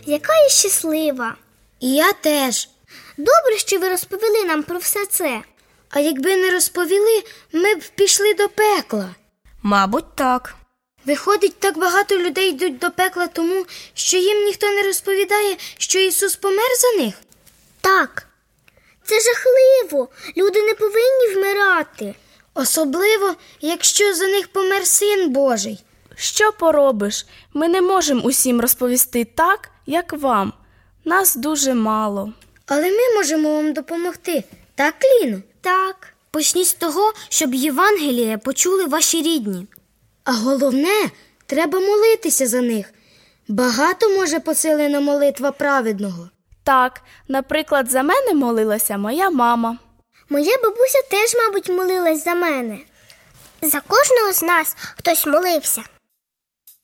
яка я щаслива. І я теж. Добре, що ви розповіли нам про все це. А якби не розповіли, ми б пішли до пекла. Мабуть, так. Виходить, так багато людей йдуть до пекла тому, що їм ніхто не розповідає, що Ісус помер за них? Так. Це жахливо. Люди не повинні вмирати. Особливо, якщо за них помер Син Божий. Що поробиш? Ми не можемо усім розповісти так, як вам. Нас дуже мало. Але ми можемо вам допомогти. Так, Ліно? Так. Почніть з того, щоб Євангеліє почули ваші рідні. А головне, треба молитися за них. Багато може посилена молитва праведного. Так, наприклад, за мене молилася моя мама. Моя бабуся теж, мабуть, молилась за мене. За кожного з нас хтось молився.